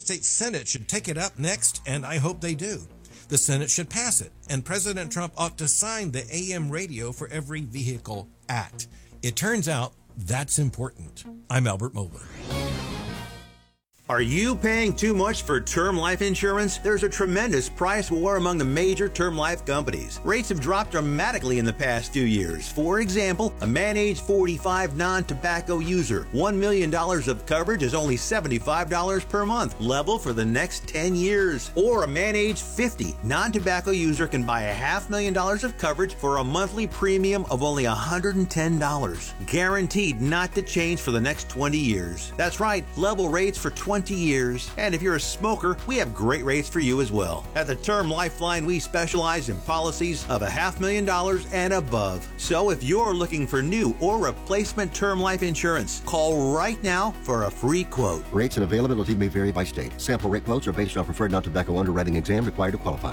States Senate should take it up next, and I hope they do. The Senate should pass it, and President Trump ought to sign the AM Radio for Every Vehicle Act. It turns out that's important. I'm Albert Mohler. Are you paying too much for term life insurance? There's a tremendous price war among the major term life companies. Rates have dropped dramatically in the past 2 years. For example, a man age 45 non-tobacco user, $1 million of coverage is only $75 per month, level for the next 10 years. Or a man age 50 non-tobacco user can buy $500,000 of coverage for a monthly premium of only $110, guaranteed not to change for the next 20 years. That's right, level rates for 20 years. And if you're a smoker, we have great rates for you as well. At the Term Lifeline, we specialize in policies of $500,000 and above. So if you're looking for new or replacement term life insurance, call right now for a free quote. Rates and availability may vary by state. Sample rate quotes are based on preferred non-tobacco underwriting exam required to qualify.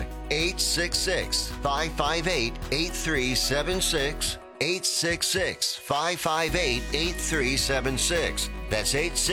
866-558-8376. 866-558-8376. That's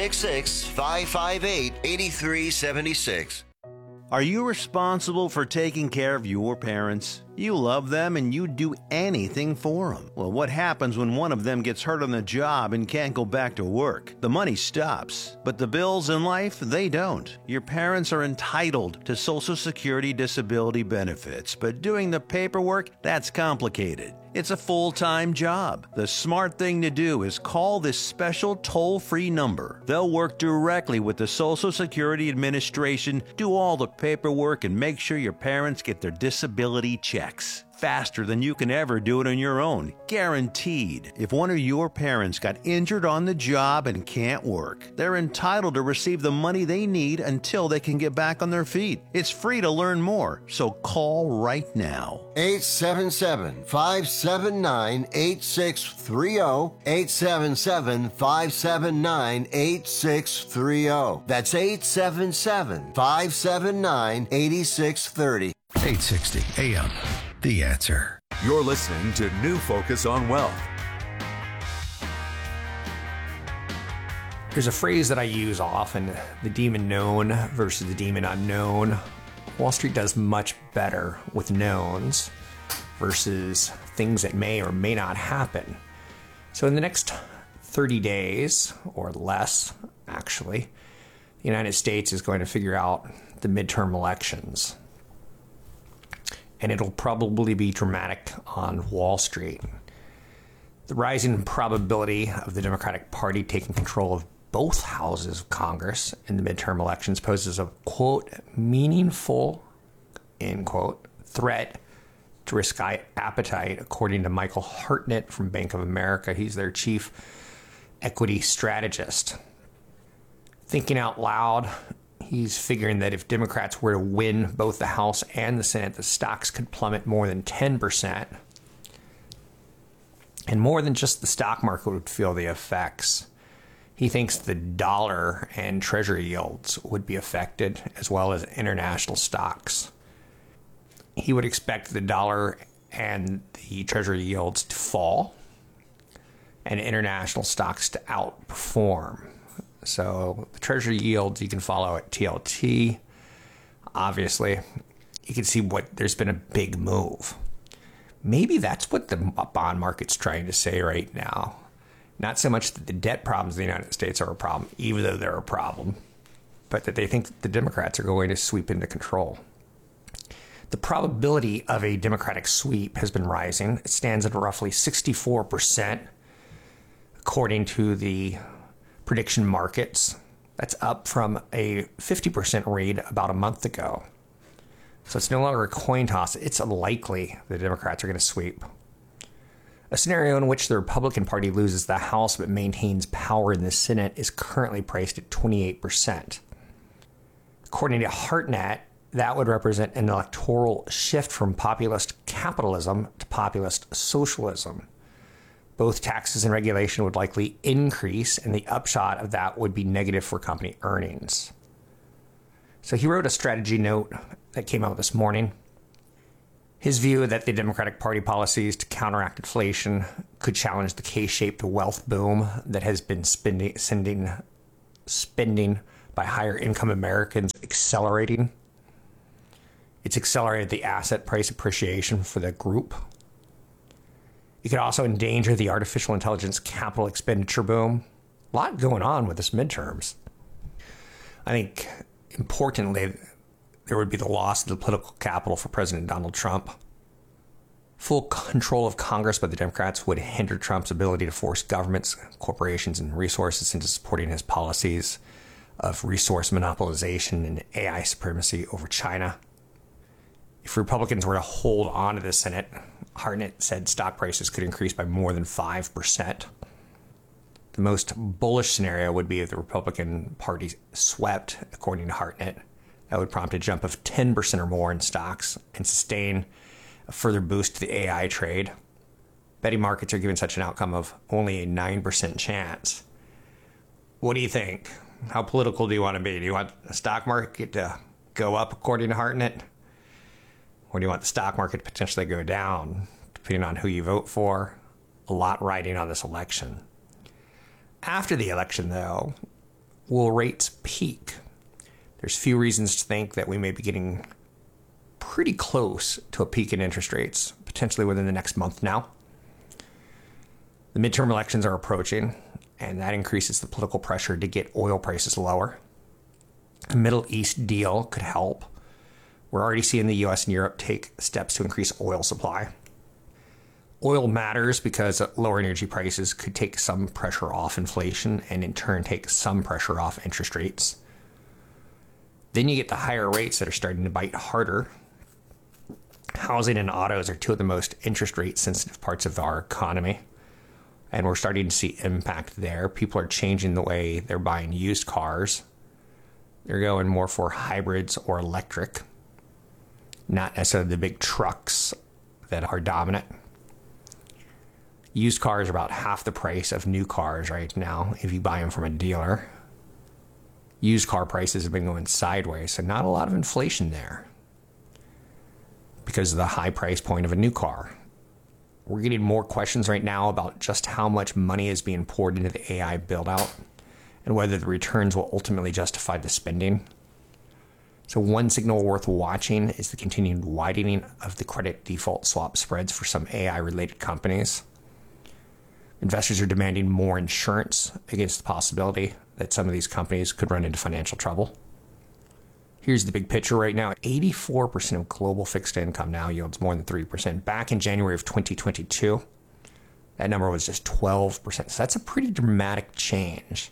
866-558-8376. Are you responsible for taking care of your parents? You love them and you'd do anything for them. Well, what happens when one of them gets hurt on the job and can't go back to work? The money stops, but the bills in life, they don't. Your parents are entitled to Social Security disability benefits, but doing the paperwork, that's complicated. It's a full-time job. The smart thing to do is call this special toll-free number. They'll work directly with the Social Security Administration, do all the paperwork, and make sure your parents get their disability checks. Faster than you can ever do it on your own. Guaranteed. If one of your parents got injured on the job and can't work, they're entitled to receive the money they need until they can get back on their feet. It's free to learn more, so call right now. 877-579-8630. 877-579-8630. That's 877-579-8630. 860 AM. The Answer. You're listening to New Focus on Wealth. There's a phrase that I use often, the demon known versus the demon unknown. Wall Street does much better with knowns versus things that may or may not happen. So in the next 30 days, or less, actually, the United States is going to figure out the midterm elections. And it'll probably be dramatic on Wall Street. The rising probability of the Democratic Party taking control of both houses of Congress in the midterm elections poses a, quote, meaningful, end quote, threat to risk appetite, according to Michael Hartnett from Bank of America. He's their chief equity strategist. Thinking out loud, he's figuring that if Democrats were to win both the House and the Senate, the stocks could plummet more than 10%. And more than just the stock market would feel the effects. He thinks the dollar and treasury yields would be affected, as well as international stocks. He would expect the dollar and the treasury yields to fall and international stocks to outperform. So the treasury yields you can follow at TLT. Obviously, you can see there's been a big move. Maybe that's what the bond market's trying to say right now. Not so much that the debt problems in the United States are a problem, even though they're a problem, but that they think the Democrats are going to sweep into control. The probability of a Democratic sweep has been rising. It stands at roughly 64%, according to the prediction markets. That's up from a 50% read about a month ago. So it's no longer a coin toss. It's likely the Democrats are going to sweep. A scenario in which the Republican Party loses the House but maintains power in the Senate is currently priced at 28%. According to Hartnett, that would represent an electoral shift from populist capitalism to populist socialism. Both taxes and regulation would likely increase, and the upshot of that would be negative for company earnings. So he wrote a strategy note that came out this morning. His view that the Democratic Party policies to counteract inflation could challenge the K-shaped wealth boom that has been spending by higher income Americans accelerating. It's accelerated the asset price appreciation for the group. It could also endanger the artificial intelligence capital expenditure boom. A lot going on with this midterms. I think, importantly, there would be the loss of the political capital for President Donald Trump. Full control of Congress by the Democrats would hinder Trump's ability to force governments, corporations, and resources into supporting his policies of resource monopolization and AI supremacy over China. If Republicans were to hold on to the Senate, Hartnett said stock prices could increase by more than 5%. The most bullish scenario would be if the Republican Party swept, according to Hartnett. That would prompt a jump of 10% or more in stocks and sustain a further boost to the AI trade. Betting markets are giving such an outcome of only a 9% chance. What do you think? How political do you want to be? Do you want the stock market to go up, according to Hartnett? Or do you want the stock market to potentially go down, depending on who you vote for? A lot riding on this election. After the election, though, will rates peak? There's few reasons to think that we may be getting pretty close to a peak in interest rates, potentially within the next month now. The midterm elections are approaching, and that increases the political pressure to get oil prices lower. A Middle East deal could help. We're already seeing the U.S. and Europe take steps to increase oil supply. Oil matters because lower energy prices could take some pressure off inflation and in turn take some pressure off interest rates. Then you get the higher rates that are starting to bite harder. Housing and autos are two of the most interest rate sensitive parts of our economy. And we're starting to see impact there. People are changing the way they're buying used cars. They're going more for hybrids or electric, not necessarily the big trucks that are dominant. Used cars are about half the price of new cars right now if you buy them from a dealer. Used car prices have been going sideways, so not a lot of inflation there because of the high price point of a new car. We're getting more questions right now about just how much money is being poured into the AI build-out and whether the returns will ultimately justify the spending. So one signal worth watching is the continued widening of the credit default swap spreads for some AI-related companies. Investors are demanding more insurance against the possibility that some of these companies could run into financial trouble. Here's the big picture right now. 84% of global fixed income now yields more than 3%. Back in January of 2022, that number was just 12%. So that's a pretty dramatic change.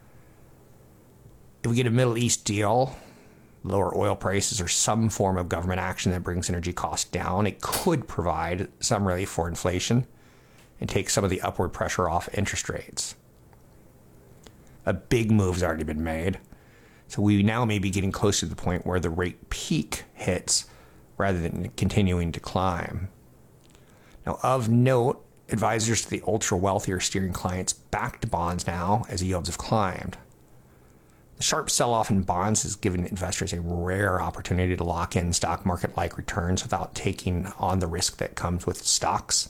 If we get a Middle East deal, lower oil prices, or some form of government action that brings energy costs down, it could provide some relief for inflation and take some of the upward pressure off interest rates. A big move's already been made. So we now may be getting close to the point where the rate peak hits rather than continuing to climb. Now, of note, advisors to the ultra wealthy are steering clients back to bonds now as yields have climbed. The sharp sell-off in bonds has given investors a rare opportunity to lock in stock market-like returns without taking on the risk that comes with stocks.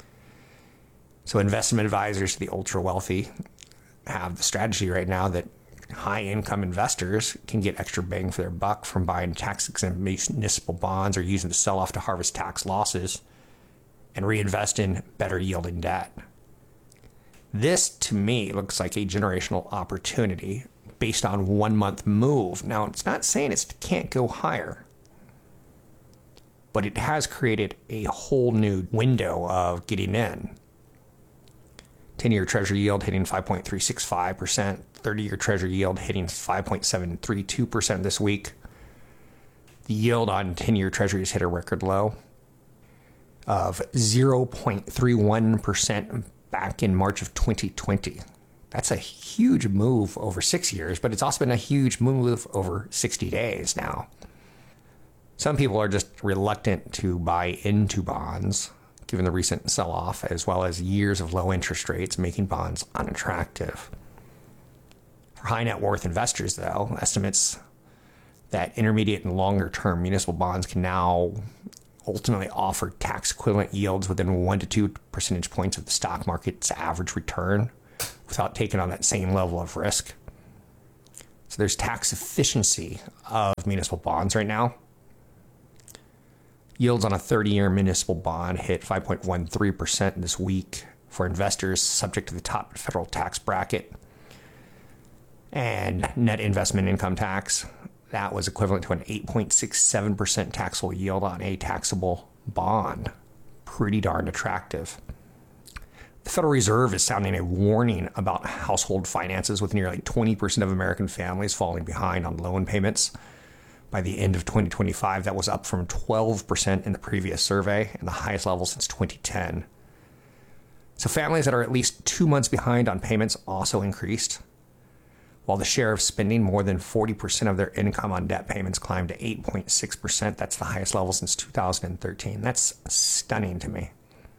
So investment advisors to the ultra wealthy have the strategy right now that high-income investors can get extra bang for their buck from buying tax-exempt municipal bonds or using the sell-off to harvest tax losses and reinvest in better-yielding debt. This, to me, looks like a generational opportunity based on 1 month move. Now, it's not saying it can't go higher, but it has created a whole new window of getting in. 10-year Treasury yield hitting 5.365%, 30-year Treasury yield hitting 5.732% this week. The yield on 10-year Treasuries hit a record low of 0.31% back in March of 2020. That's a huge move over 6 years, but it's also been a huge move over 60 days now. Some people are just reluctant to buy into bonds, given the recent sell-off, as well as years of low interest rates making bonds unattractive. For high net worth investors, though, estimates that intermediate and longer term municipal bonds can now ultimately offer tax equivalent yields within 1 to 2 percentage points of the stock market's average return without taking on that same level of risk. So there's tax efficiency of municipal bonds right now. Yields on a 30-year municipal bond hit 5.13% this week for investors subject to the top federal tax bracket. And net investment income tax, that was equivalent to an 8.67% taxable yield on a taxable bond. Pretty darn attractive. The Federal Reserve is sounding a warning about household finances, with nearly 20% of American families falling behind on loan payments. By the end of 2025, that was up from 12% in the previous survey and the highest level since 2010. So families that are at least 2 months behind on payments also increased, while the share of spending more than 40% of their income on debt payments climbed to 8.6%. That's the highest level since 2013. That's stunning to me.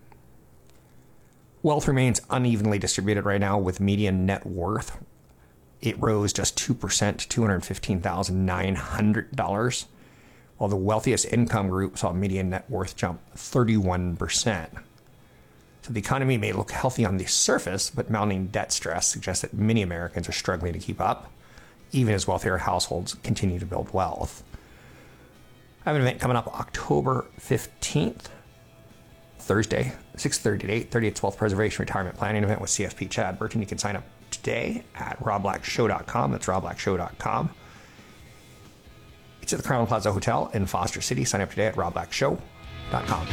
Wealth remains unevenly distributed right now, with median net worth. It rose just 2% to $215,900, while the wealthiest income group saw median net worth jump 31%. So the economy may look healthy on the surface, but mounting debt stress suggests that many Americans are struggling to keep up, even as wealthier households continue to build wealth. I have an event coming up October 15th, Thursday, 6:30 to 8:30. It's Wealth Preservation Retirement Planning event with CFP Chad Burton. You can sign up today at robblackshow.com. That's robblackshow.com. It's at the Crown Plaza Hotel in Foster City. Sign up today at robblackshow.com.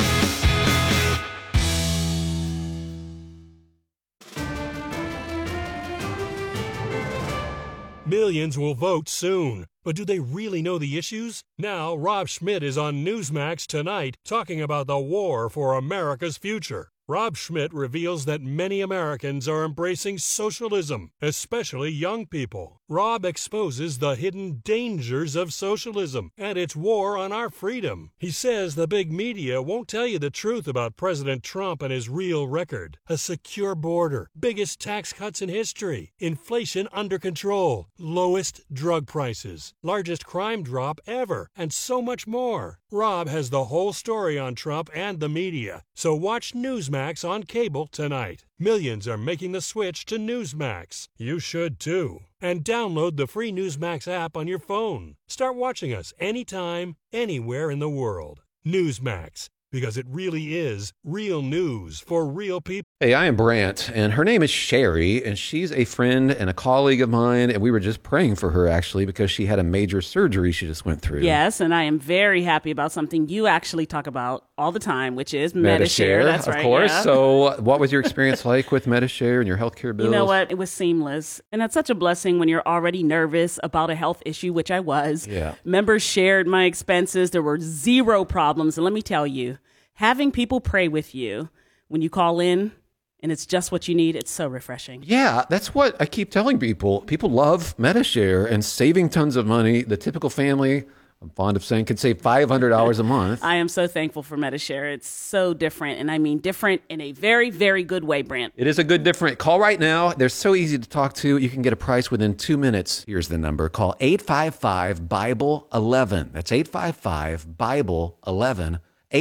Millions will vote soon, but do they really know the issues? Now, Rob Schmidt is on Newsmax tonight talking about the war for America's future. Rob Schmidt reveals that many Americans are embracing socialism, especially young people. Rob exposes the hidden dangers of socialism and its war on our freedom. He says the big media won't tell you the truth about President Trump and his real record. A secure border, biggest tax cuts in history, inflation under control, lowest drug prices, largest crime drop ever, and so much more. Rob has the whole story on Trump and the media, so watch Newsmax on cable tonight. Millions are making the switch to Newsmax. You should too. And download the free Newsmax app on your phone. Start watching us anytime, anywhere in the world. Newsmax, because it really is real news for real people. Hey, I am Brant, and her name is Sherry, and she's a friend and a colleague of mine, and we were just praying for her, actually, because she had a major surgery she just went through. Yes, and I am very happy about something you actually talk about all the time, which is Medi-Share. That's right, of course. Yeah. So what was your experience like with Medi-Share and your healthcare bills? You know what? It was seamless. And that's such a blessing when you're already nervous about a health issue, which I was. Yeah. Members shared my expenses. There were zero problems. And let me tell you, having people pray with you when you call in and it's just what you need, it's so refreshing. Yeah, that's what I keep telling people. People love Medi-Share and saving tons of money. The typical family, I'm fond of saying, could save $500 a month. I am so thankful for Medi-Share. It's so different, and I mean different in a very, very good way, Brent. It is a good different. Call right now. They're so easy to talk to. You can get a price within 2 minutes. Here's the number. Call 855-BIBLE-11. That's 855-BIBLE-11.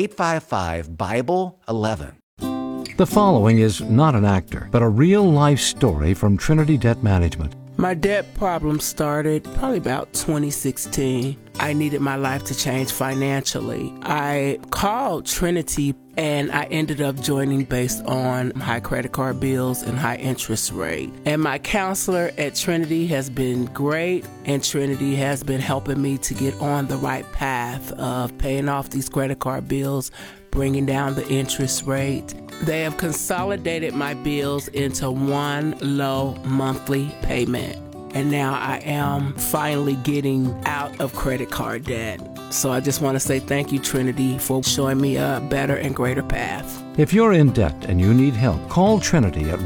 855-BIBLE-11. The following is not an actor, but a real-life story from Trinity Debt Management. My debt problem started probably about 2016. I needed my life to change financially. I called Trinity and I ended up joining based on high credit card bills and high interest rate. And my counselor at Trinity has been great, and Trinity has been helping me to get on the right path of paying off these credit card bills, bringing down the interest rate. They have consolidated my bills into one low monthly payment. And now I am finally getting out of credit card debt. So I just want to say thank you, Trinity, for showing me a better and greater path. If you're in debt and you need help, call Trinity at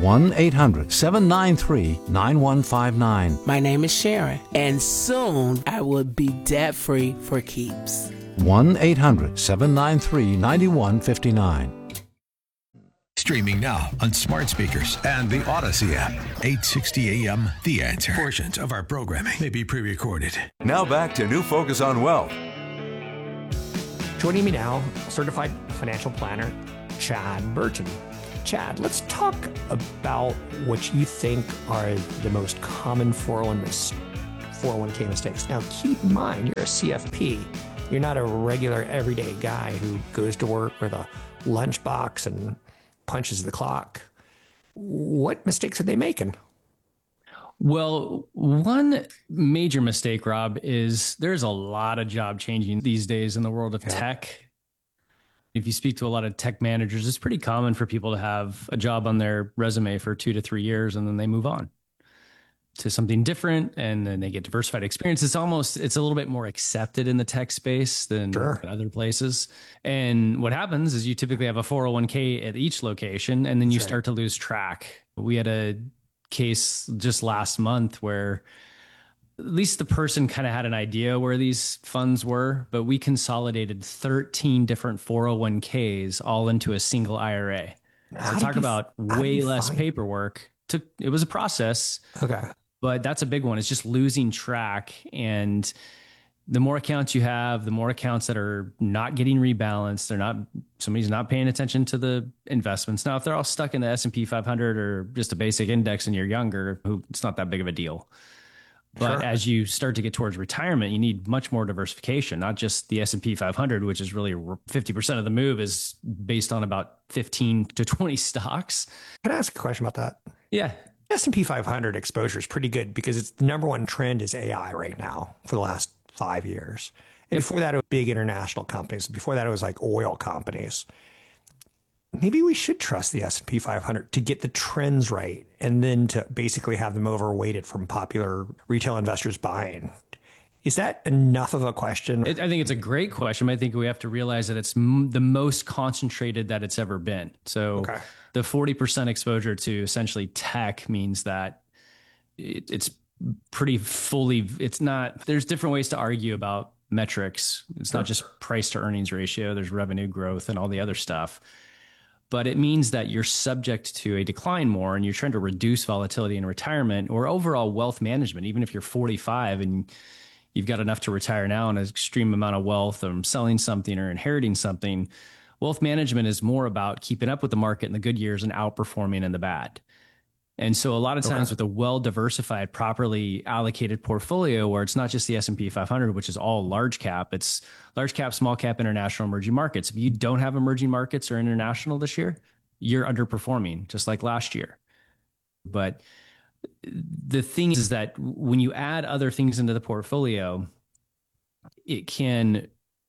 1-800-793-9159. My name is Sharon, and soon I will be debt-free for keeps. 1-800-793-9159. Streaming now on smart speakers and the Odyssey app. 860 AM, The Answer. Portions of our programming may be pre-recorded. Now back to New Focus on Wealth. Joining me now, certified financial planner, Chad Burton. Chad, let's talk about what you think are the most common 401 401k mistakes. Now, keep in mind, you're a CFP. You're not a regular everyday guy who goes to work with a lunchbox and punches the clock. What mistakes are they making? Well, one major mistake, Rob, is there's a lot of job changing these days in the world of tech. If you speak to a lot of tech managers, it's pretty common for people to have a job on their resume for 2 to 3 years and then they move on to something different and then they get diversified experience. It's a little bit more accepted in the tech space than other places. And what happens is you typically have a 401k at each location and then you start to lose track. We had a case just last month where at least the person kind of had an idea where these funds were, but we consolidated 13 different 401ks all into a single IRA. So talk about way less paperwork. It was a process. Okay. But that's a big one. It's just losing track. And the more accounts you have, the more accounts that are not getting rebalanced. Somebody's not paying attention to the investments. Now, if they're all stuck in the S&P 500 or just a basic index and you're younger, it's not that big of a deal. But as you start to get towards retirement, you need much more diversification, not just the S&P 500, which is really 50% of the move is based on about 15 to 20 stocks. Can I ask a question about that? Yeah. S&P 500 exposure is pretty good because its number one trend is AI right now for the last 5 years. And before that, it was big international companies. Before that, it was like oil companies. Maybe we should trust the S&P 500 to get the trends right and then to basically have them overweighted from popular retail investors buying. Is that enough of a question? I think it's a great question. I think we have to realize that it's the most concentrated that it's ever been. So the 40% exposure to essentially tech means that it's pretty fully, there's different ways to argue about metrics. It's not just price to earnings ratio. There's revenue growth and all the other stuff. But it means that you're subject to a decline more and you're trying to reduce volatility in retirement or overall wealth management. Even if you're 45 and you've got enough to retire now and an extreme amount of wealth from selling something or inheriting something, wealth management is more about keeping up with the market in the good years and outperforming in the bad. And so a lot of times with a well-diversified, properly allocated portfolio where it's not just the S&P 500, which is all large cap, it's large cap, small cap, international, emerging markets. If you don't have emerging markets or international this year, you're underperforming just like last year. But the thing is that when you add other things into the portfolio, it can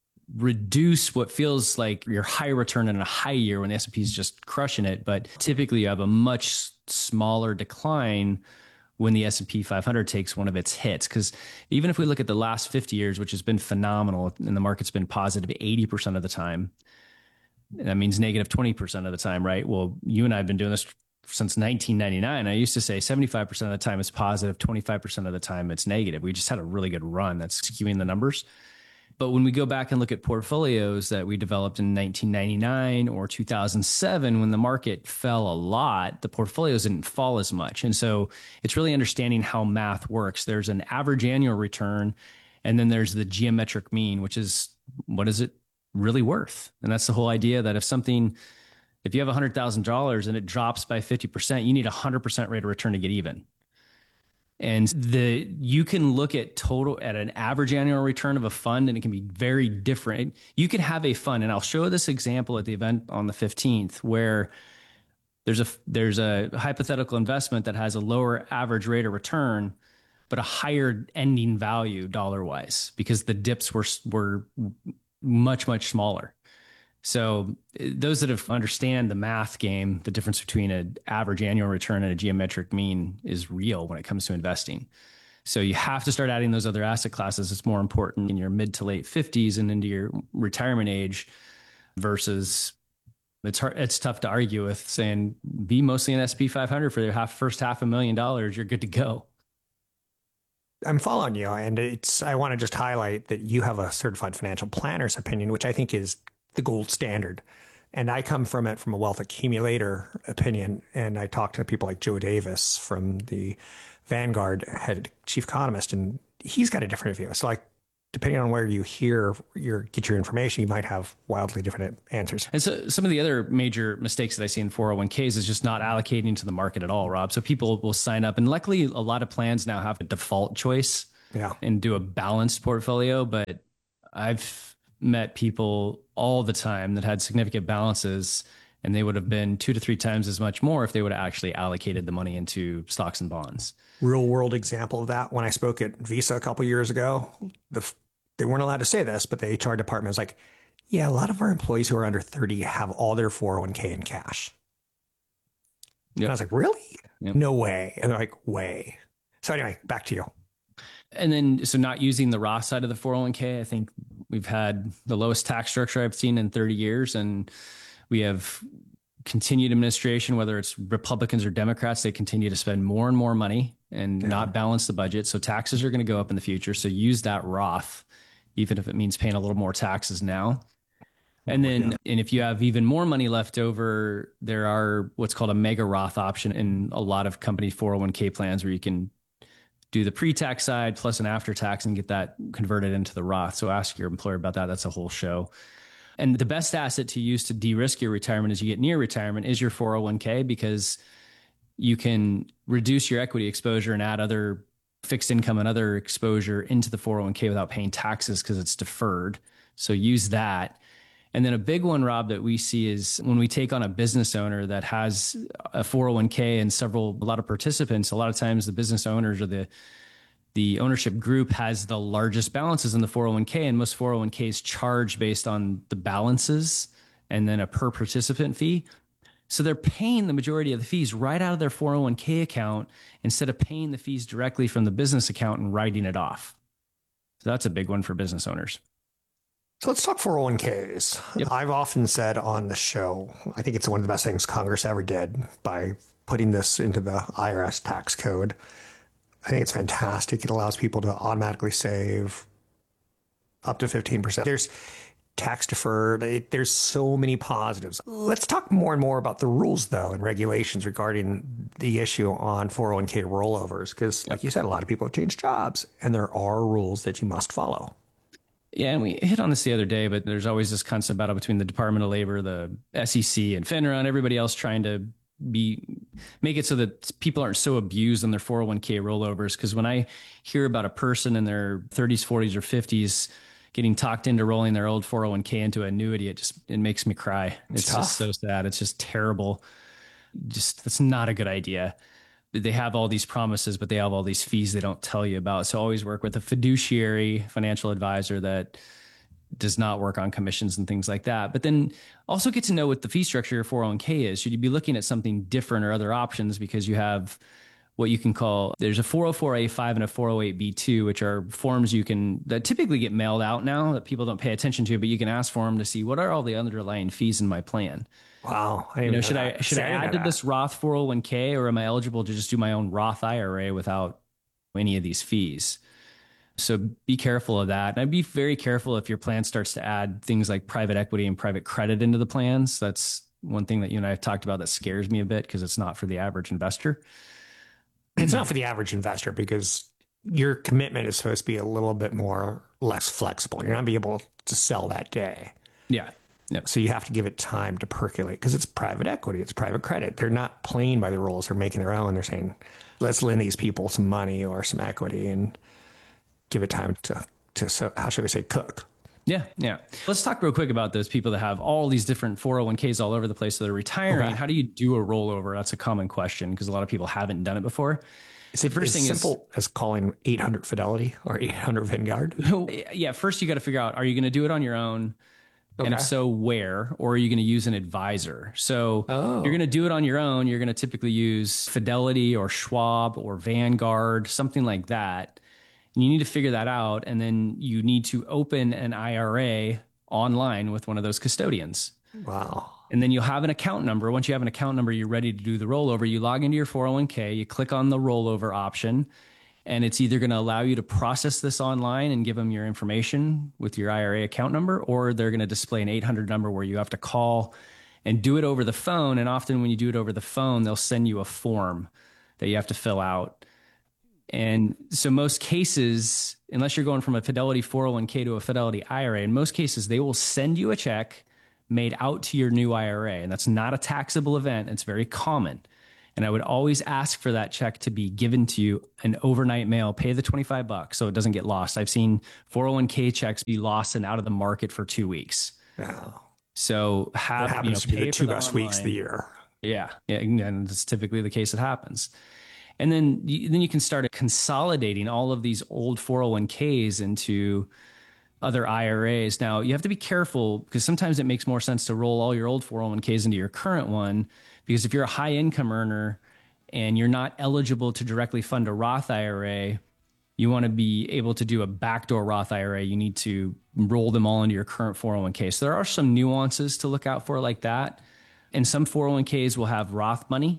reduce what feels like your high return in a high year when the S&P is just crushing it. But typically you have a much smaller decline when the S&P 500 takes one of its hits. Because even if we look at the last 50 years, which has been phenomenal, and the market's been positive 80% of the time, that means negative 20% of the time, right? Well, you and I have been doing this since 1999. I used to say 75% of the time it's positive, 25% of the time it's negative. We just had a really good run that's skewing the numbers. But when we go back and look at portfolios that we developed in 1999 or 2007, when the market fell a lot, the portfolios didn't fall as much. And so it's really understanding how math works. There's an average annual return, and then there's the geometric mean, which is what is it really worth? And that's the whole idea that if you have $100,000 and it drops by 50%, you need 100% rate of return to get even. And you can look at an average annual return of a fund, and it can be very different. You can have a fund, and I'll show this example at the event on the 15th, where there's a hypothetical investment that has a lower average rate of return, but a higher ending value dollar-wise, because the dips were much, much smaller. So those that understand the math game, the difference between an average annual return and a geometric mean is real when it comes to investing. So you have to start adding those other asset classes. It's more important in your mid to late 50s and into your retirement age versus it's tough to argue with saying be mostly an S&P 500 for the first $500,000. You're good to go. I'm following you. And I want to just highlight that you have a certified financial planner's opinion, which I think is the gold standard. And I come from it from a wealth accumulator opinion. And I talked to people like Joe Davis from the Vanguard, head chief economist, and he's got a different view. So depending on where you get your information, you might have wildly different answers. And so some of the other major mistakes that I see in 401ks is just not allocating to the market at all, Rob. So people will sign up, and luckily a lot of plans now have a default choice. and do a balanced portfolio. But I've met people all the time that had significant balances, and they would have been 2 to 3 times as much more if they would have actually allocated the money into stocks and bonds. Real world example of that. When I spoke at Visa a couple years ago, they weren't allowed to say this, but the HR department was like, yeah, a lot of our employees who are under 30 have all their 401k in cash. Yep. And I was like, really? Yep. No way. And they're like, way. So anyway, back to you. And then, so not using the Roth side of the 401k, I think we've had the lowest tax structure I've seen in 30 years. And we have continued administration, whether it's Republicans or Democrats, they continue to spend more and more money and not balance the budget. So taxes are going to go up in the future. So use that Roth, even if it means paying a little more taxes now. And then, and if you have even more money left over, there are what's called a mega Roth option in a lot of company 401k plans where you can do the pre-tax side plus an after-tax and get that converted into the Roth. So ask your employer about that. That's a whole show. And the best asset to use to de-risk your retirement as you get near retirement is your 401k, because you can reduce your equity exposure and add other fixed income and other exposure into the 401k without paying taxes because it's deferred. So use that. And then a big one, Rob, that we see is when we take on a business owner that has a 401k and a lot of participants, a lot of times the business owners or the ownership group has the largest balances in the 401k, and most 401ks charge based on the balances and then a per participant fee. So they're paying the majority of the fees right out of their 401k account instead of paying the fees directly from the business account and writing it off. So that's a big one for business owners. So let's talk 401ks. Yep. I've often said on the show, I think it's one of the best things Congress ever did by putting this into the IRS tax code. I think it's fantastic. It allows people to automatically save up to 15%. There's tax deferred. There's so many positives. Let's talk more and more about the rules, though, and regulations regarding the issue on 401k rollovers. Because like you said, a lot of people have changed jobs, and there are rules that you must follow. Yeah, and we hit on this the other day, but there's always this constant battle between the Department of Labor, the SEC, and FINRA, and everybody else trying to make it so that people aren't so abused on their 401k rollovers. Because when I hear about a person in their 30s, 40s, or 50s getting talked into rolling their old 401k into annuity, it makes me cry. It's just so sad. It's just terrible. It's not a good idea. They have all these promises, but they have all these fees they don't tell you about. So always work with a fiduciary financial advisor that does not work on commissions and things like that. But then also get to know what the fee structure of your 401k is. Should you be looking at something different or other options? Because you have what you can call, there's a 404A5 and a 408B2, which are forms that typically get mailed out now that people don't pay attention to, but you can ask for them to see what are all the underlying fees in my plan. Wow. Should I add to this Roth 401k, or am I eligible to just do my own Roth IRA without any of these fees? So be careful of that. And I'd be very careful if your plan starts to add things like private equity and private credit into the plans. That's one thing that you and I have talked about that scares me a bit, because it's not for the average investor. It's not for the average investor because your commitment is supposed to be a little bit less flexible. You're not going to be able to sell that day. Yeah. Yep. So you have to give it time to percolate, because it's private equity, it's private credit. They're not playing by the rules. They're making their own. They're saying, let's lend these people some money or some equity and give it time to how should I say, cook. Yeah. Let's talk real quick about those people that have all these different 401ks all over the place. So they're retiring. Okay. How do you do a rollover? That's a common question because a lot of people haven't done it before. The first thing is simple as calling 800 Fidelity or 800 Vanguard. Yeah. First, you got to figure out, are you going to do it on your own? Okay. And if so, where? Or are you going to use an advisor? So you're going to do it on your own. You're going to typically use Fidelity or Schwab or Vanguard, something like that. And you need to figure that out. And then you need to open an IRA online with one of those custodians. Wow. And then you'll have an account number. Once you have an account number, you're ready to do the rollover. You log into your 401k, you click on the rollover option, and it's either going to allow you to process this online and give them your information with your IRA account number, or they're going to display an 800 number where you have to call and do it over the phone. And often when you do it over the phone, they'll send you a form that you have to fill out. And so most cases, unless you're going from a Fidelity 401k to a Fidelity IRA, in most cases, they will send you a check made out to your new IRA. And that's not a taxable event. It's very common. And I would always ask for that check to be given to you an overnight mail, pay the $25 so it doesn't get lost. I've seen 401k checks be lost and out of the market for 2 weeks. Wow. So that happens to be the 2 best weeks of the year. Yeah. And it's typically the case it happens. And then you can start consolidating all of these old 401ks into other IRAs. Now, you have to be careful because sometimes it makes more sense to roll all your old 401ks into your current one, because if you're a high income earner and you're not eligible to directly fund a Roth IRA, you want to be able to do a backdoor Roth IRA. You need to roll them all into your current 401k. So there are some nuances to look out for like that. And some 401ks will have Roth money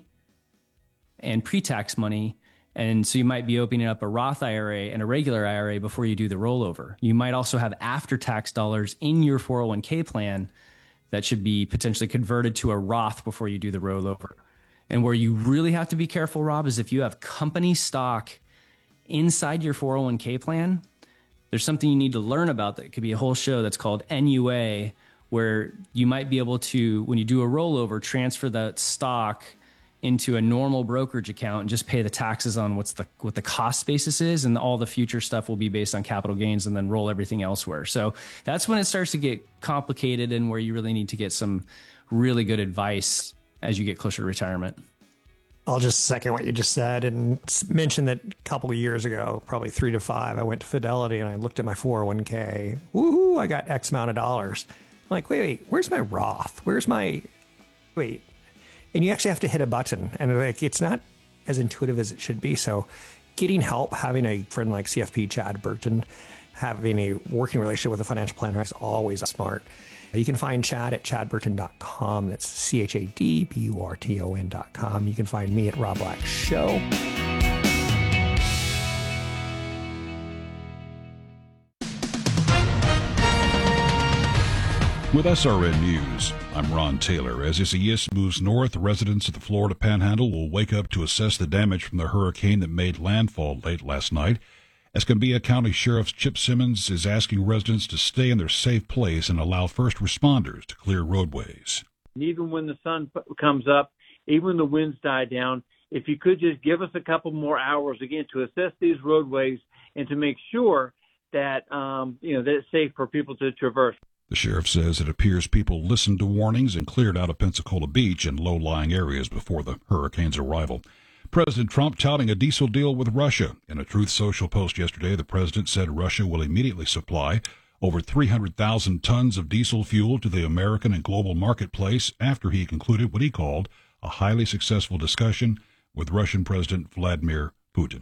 and pre-tax money. And so you might be opening up a Roth IRA and a regular IRA before you do the rollover. You might also have after-tax dollars in your 401k plan that should be potentially converted to a Roth before you do the rollover. And where you really have to be careful, Rob, is if you have company stock inside your 401k plan, there's something you need to learn about that could be a whole show that's called NUA, where you might be able to, when you do a rollover, transfer that stock into a normal brokerage account and just pay the taxes on what the cost basis is, and all the future stuff will be based on capital gains, and then roll everything elsewhere. So that's when it starts to get complicated and where you really need to get some really good advice as you get closer to retirement. I'll just second what you just said and mention that a couple of years ago, probably 3 to 5, I went to Fidelity and I looked at my 401k. Woohoo, I got X amount of dollars. I'm like, wait, where's my Roth? Wait. And you actually have to hit a button, and like it's not as intuitive as it should be. So getting help, having a friend like CFP Chad Burton, having a working relationship with a financial planner is always smart. You can find Chad at chadburton.com. That's CHADBURTON.com. You can find me at Rob Black Show. With SRN News, I'm Ron Taylor. As Isaias moves north, residents of the Florida Panhandle will wake up to assess the damage from the hurricane that made landfall late last night. Escambia County Sheriff Chip Simmons is asking residents to stay in their safe place and allow first responders to clear roadways. Even when the sun comes up, even when the winds die down, if you could just give us a couple more hours, again, to assess these roadways and to make sure that, that it's safe for people to traverse. The sheriff says it appears people listened to warnings and cleared out of Pensacola Beach and low-lying areas before the hurricane's arrival. President Trump touting a diesel deal with Russia. In a Truth Social post yesterday, the president said Russia will immediately supply over 300,000 tons of diesel fuel to the American and global marketplace after he concluded what he called a highly successful discussion with Russian President Vladimir Putin.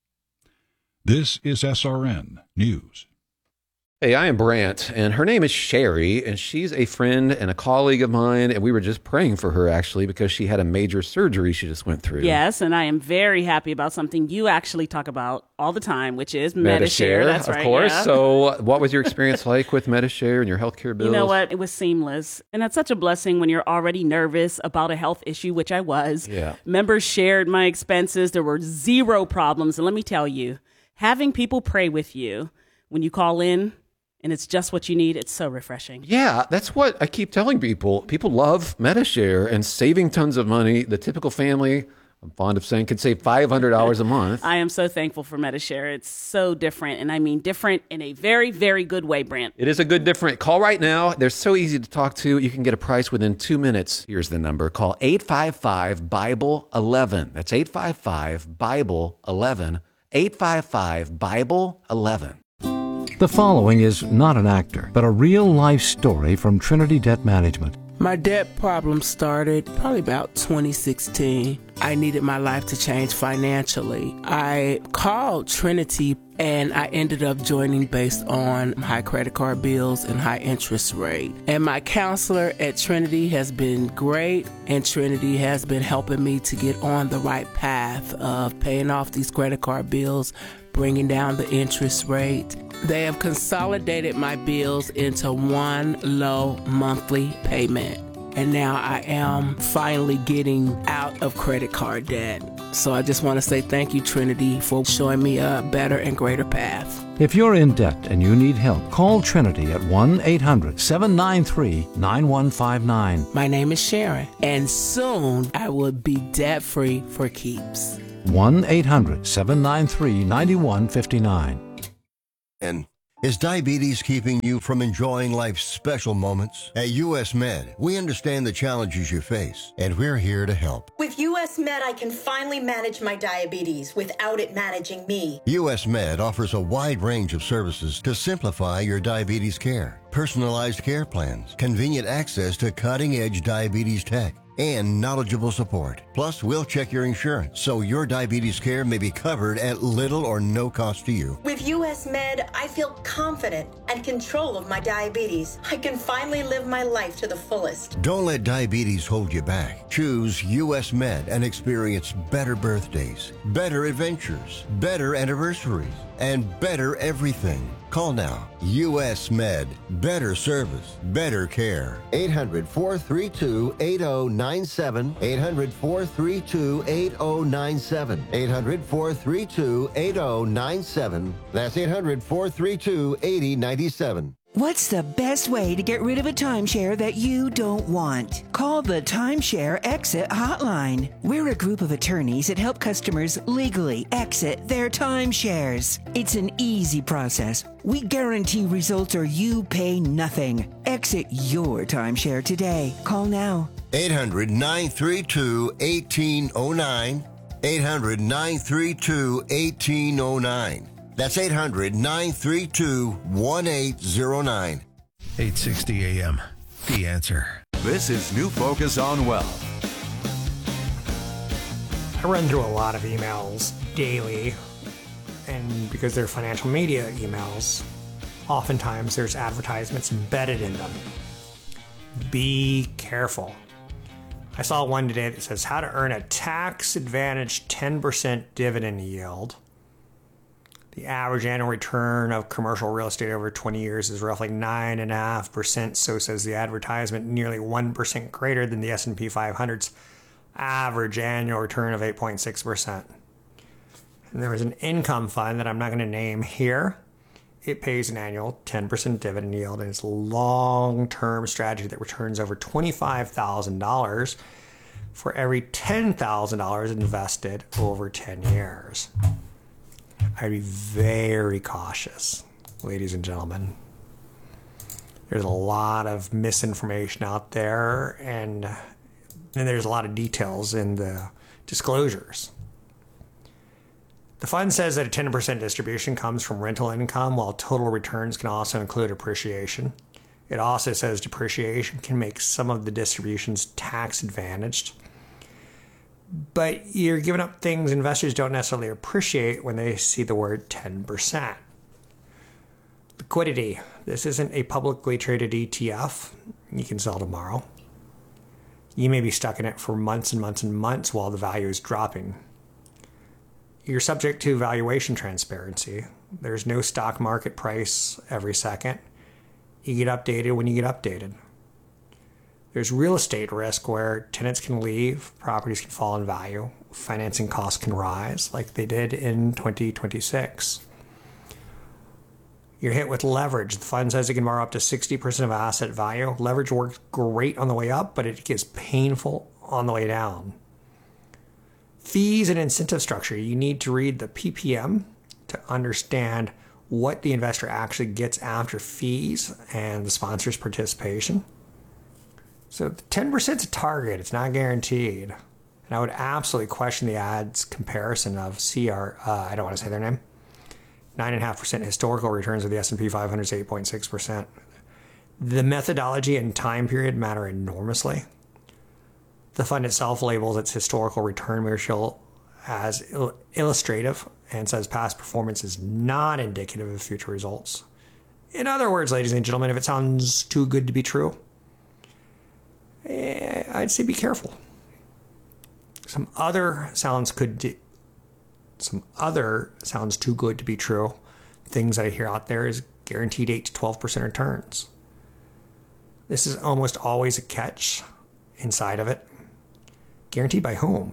This is SRN News. Hey, I am Brant, and her name is Sherry, and she's a friend and a colleague of mine, and we were just praying for her, actually, because she had a major surgery she just went through. Yes, and I am very happy about something you actually talk about all the time, which is Medi-Share. That's right, of course. Yeah. So what was your experience like with Medi-Share and your healthcare bills? You know what? It was seamless, and that's such a blessing when you're already nervous about a health issue, which I was. Yeah. Members shared my expenses. There were zero problems, and let me tell you, having people pray with you when you call in, and it's just what you need, it's so refreshing. Yeah, that's what I keep telling people. People love Medi-Share and saving tons of money. The typical family, I'm fond of saying, could save $500 a month. I am so thankful for Medi-Share. It's so different, and I mean different in a very, very good way, Brant. It is a good different. Call right now. They're so easy to talk to. You can get a price within 2 minutes. Here's the number. Call 855-BIBLE-11. That's 855-BIBLE-11. 855-BIBLE-11. The following is not an actor, but a real-life story from Trinity Debt Management. My debt problem started probably about 2016. I needed my life to change financially. I called Trinity and I ended up joining based on high credit card bills and high interest rate. And my counselor at Trinity has been great, and Trinity has been helping me to get on the right path of paying off these credit card bills, bringing down the interest rate. They have consolidated my bills into one low monthly payment. and now I am finally getting out of credit card debt. So I just want to say thank you, Trinity, for showing me a better and greater path. If you're in debt and you need help, call Trinity at 1-800-793-9159. My name is Sharon, and soon I will be debt-free for keeps. 1-800-793-9159. And is diabetes keeping you from enjoying life's special moments? At U.S. Med, we understand the challenges you face, and we're here to help. With U.S. Med, I can finally manage my diabetes without it managing me. U.S. Med offers a wide range of services to simplify your diabetes care. Personalized care plans, convenient access to cutting-edge diabetes tech, and knowledgeable support. Plus, we'll check your insurance so your diabetes care may be covered at little or no cost to you. With U.S. Med, I feel confident and control of my diabetes. I can finally live my life to the fullest. Don't let diabetes hold you back. Choose U.S. Med and experience better birthdays, better adventures, better anniversaries, and better everything. Call now. U.S. Med. Better service. Better care. 800-432-8097. 800-432-8097. 800-432-8097. That's 800-432-8097. What's the best way to get rid of a timeshare that you don't want? Call the Timeshare Exit Hotline. We're a group of attorneys that help customers legally exit their timeshares. It's an easy process. We guarantee results or you pay nothing. Exit your timeshare today. Call now. 800-932-1809. 800-932-1809. That's 800-932-1809. 860 AM. The Answer. This is New Focus on Wealth. I run through a lot of emails daily, and because they're financial media emails, oftentimes there's advertisements embedded in them. Be careful. I saw one today that says how to earn a tax-advantaged 10% dividend yield. The average annual return of commercial real estate over 20 years is roughly 9.5%, so says the advertisement, nearly 1% greater than the S&P 500's average annual return of 8.6%. And there was an income fund that I'm not going to name here. It pays an annual 10% dividend yield, and it's a long-term strategy that returns over $25,000 for every $10,000 invested over 10 years. I'd be very cautious, ladies and gentlemen. There's a lot of misinformation out there, and there's a lot of details in the disclosures. The fund says that a 10% distribution comes from rental income, while total returns can also include appreciation. It also says depreciation can make some of the distributions tax advantaged. But you're giving up things investors don't necessarily appreciate when they see the word 10%. Liquidity. This isn't a publicly traded ETF. You can sell tomorrow. You may be stuck in it for months and months and months while the value is dropping. You're subject to valuation transparency. There's no stock market price every second. You get updated when you get updated. There's real estate risk where tenants can leave, properties can fall in value, financing costs can rise like they did in 2026. You're hit with leverage. The fund says it can borrow up to 60% of asset value. Leverage works great on the way up, but it gets painful on the way down. Fees and incentive structure. You need to read the PPM to understand what the investor actually gets after fees and the sponsor's participation. So 10% is a target. It's not guaranteed. And I would absolutely question the ad's comparison of I don't want to say their name, 9.5% historical returns of the S&P 500's 8.6%. The methodology and time period matter enormously. The fund itself labels its historical return ratio as illustrative and says past performance is not indicative of future results. In other words, ladies and gentlemen, if it sounds too good to be true, I'd say be careful. Some other sounds too good to be true. Things I hear out there is guaranteed 8 to 12% returns. This is almost always a catch. inside of it. Guaranteed by whom?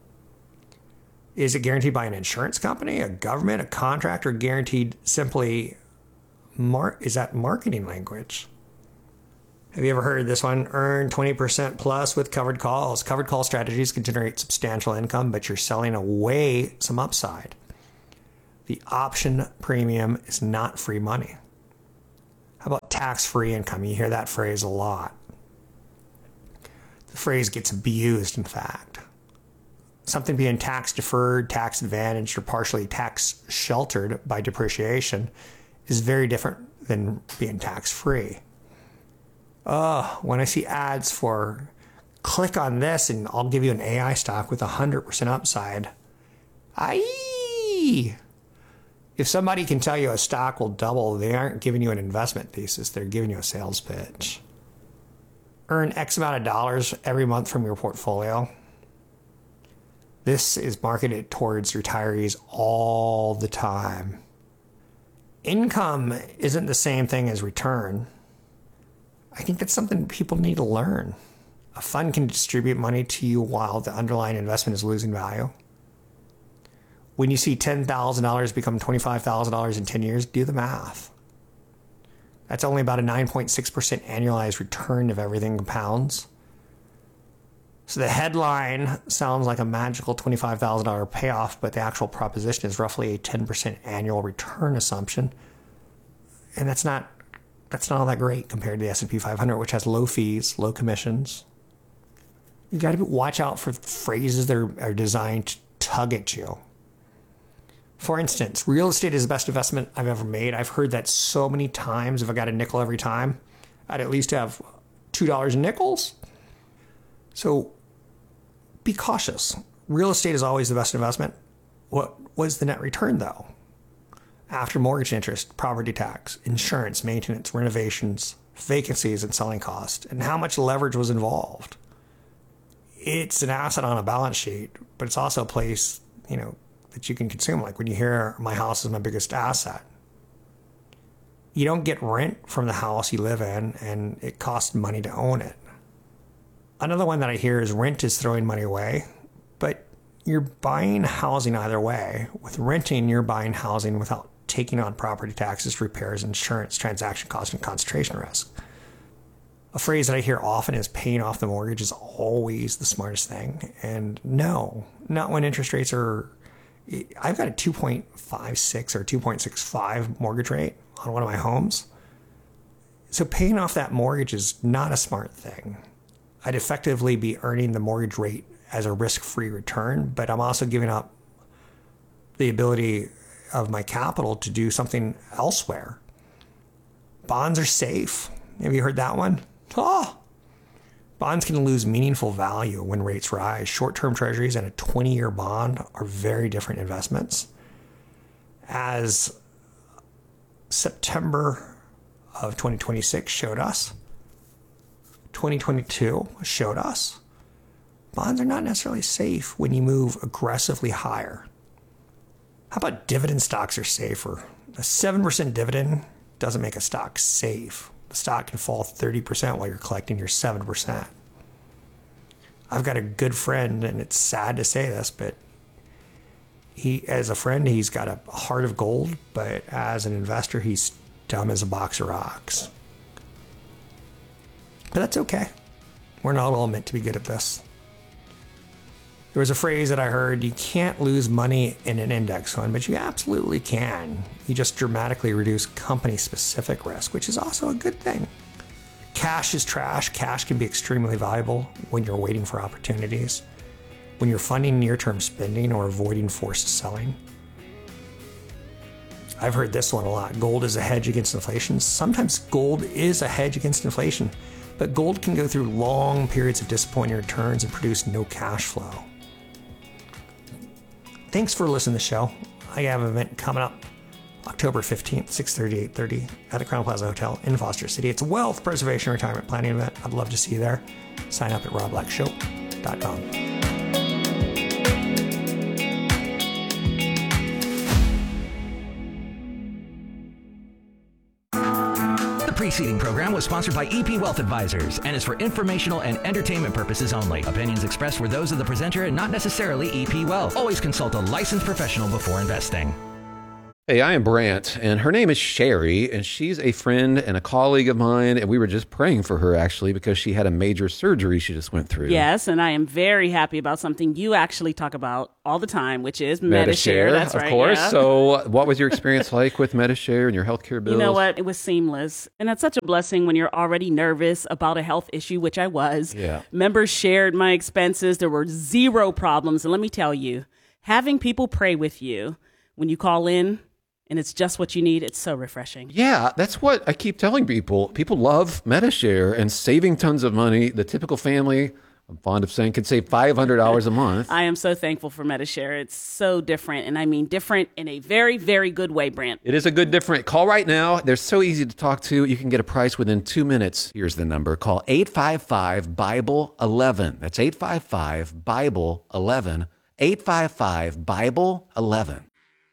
Is it guaranteed by an insurance company, a government, a contractor? Guaranteed simply, is that marketing language? Have you ever heard this one? Earn 20% plus with covered calls. Covered call strategies can generate substantial income, but you're selling away some upside. The option premium is not free money. How about tax-free income? You hear that phrase a lot. The phrase gets abused, in fact. Something being tax-deferred, tax-advantaged, or partially tax-sheltered by depreciation is very different than being tax-free. When I see ads for click on this and I'll give you an AI stock with 100% upside. If somebody can tell you a stock will double, they aren't giving you an investment thesis. They're giving you a sales pitch. Earn X amount of dollars every month from your portfolio. This is marketed towards retirees all the time. Income isn't the same thing as return. I think that's something people need to learn. A fund can distribute money to you while the underlying investment is losing value. When you see $10,000 become $25,000 in 10 years, do the math. That's only about a 9.6% annualized return if everything compounds. So the headline sounds like a magical $25,000 payoff, but the actual proposition is roughly a 10% annual return assumption. And that's not all that great compared to the S&P 500, which has low fees, low commissions. You got to watch out for phrases that are designed to tug at you. For instance, real estate is the best investment I've ever made. I've heard that so many times. If I got a nickel every time, I'd at least have $2 in nickels. So be cautious. Real estate is always the best investment. What was the net return, though? After mortgage interest, property tax, insurance, maintenance, renovations, vacancies, and selling costs, and how much leverage was involved. It's an asset on a balance sheet, but it's also a place, that you can consume. Like when you hear my house is my biggest asset. You don't get rent from the house you live in, and it costs money to own it. Another one that I hear is rent is throwing money away, but you're buying housing either way. With renting, you're buying housing without taking on property taxes, repairs, insurance, transaction costs, and concentration risk. A phrase that I hear often is paying off the mortgage is always the smartest thing. And no, not when interest rates are... I've got a 2.56 or 2.65 mortgage rate on one of my homes. So paying off that mortgage is not a smart thing. I'd effectively be earning the mortgage rate as a risk-free return, but I'm also giving up the ability of my capital to do something elsewhere. Bonds are safe. Have you heard that one? Bonds can lose meaningful value when rates rise. Short-term treasuries and a 20-year bond are very different investments. As September of 2026 showed us, 2022 showed us, bonds are not necessarily safe when you move aggressively higher. How about dividend stocks are safer? A 7% dividend doesn't make a stock safe. The stock can fall 30% while you're collecting your 7%. I've got a good friend, and it's sad to say this, but as a friend, he's got a heart of gold, but as an investor, he's dumb as a box of rocks. But that's okay. We're not all meant to be good at this. There was a phrase that I heard, you can't lose money in an index fund, but you absolutely can. You just dramatically reduce company-specific risk, which is also a good thing. Cash is trash. Cash can be extremely valuable when you're waiting for opportunities, when you're funding near-term spending or avoiding forced selling. I've heard this one a lot. Gold is a hedge against inflation. Sometimes gold is a hedge against inflation, but gold can go through long periods of disappointing returns and produce no cash flow. Thanks for listening to the show. I have an event coming up October 15th, 6:30, 8:30 at the Crown Plaza Hotel in Foster City. It's a wealth preservation retirement planning event. I'd love to see you there. Sign up at robblackshow.com. preceding program was sponsored by EP Wealth Advisors and is for informational and entertainment purposes only. Opinions expressed were those of the presenter and not necessarily EP Wealth. Always consult a licensed professional before investing. Hey, I am Brant, and her name is Sherry, and she's a friend and a colleague of mine, and we were just praying for her, actually, because she had a major surgery she just went through. Yes, and I am very happy about something you actually talk about all the time, which is Medi-Share. That's right, of course. Yeah. So what was your experience like with Medi-Share and your healthcare bills? You know what? It was seamless. And that's such a blessing when you're already nervous about a health issue, which I was. Yeah. Members shared my expenses. There were zero problems. And let me tell you, having people pray with you when you call in, and it's just what you need, it's so refreshing. Yeah, that's what I keep telling people. People love Medi-Share and saving tons of money. The typical family, I'm fond of saying, could save $500 a month. I am so thankful for Medi-Share. It's so different, and I mean different in a very, very good way, Brant. It is a good different. Call right now. They're so easy to talk to. You can get a price within 2 minutes. Here's the number. Call 855-BIBLE-11. That's 855-BIBLE-11. 855-BIBLE-11.